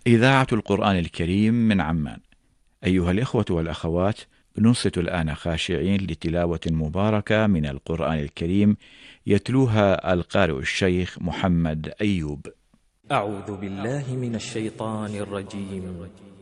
إذاعة القرآن الكريم من عمان. أيها الإخوة والأخوات، ننصت الآن خاشعين لتلاوة مباركة من القرآن الكريم يتلوها القارئ الشيخ محمد أيوب. أعوذ بالله من الشيطان الرجيم.